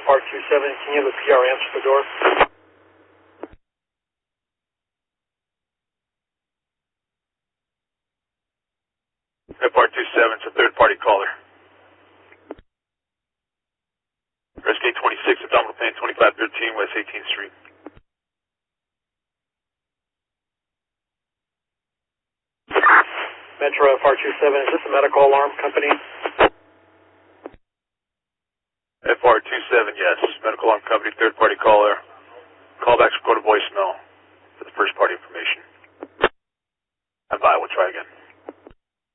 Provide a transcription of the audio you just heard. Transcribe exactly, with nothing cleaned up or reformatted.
R two seven, can you have a P R answer the door? F R two seven, it's a third-party caller. Rescue twenty-six, abdominal pain, twenty-five thirteen, West eighteenth Street. Metro F R two seven, is this a medical alarm company? F R two seven, yes. Medical alarm company, third-party caller. Callbacks go to voicemail for the first-party information. Bye, we'll try again.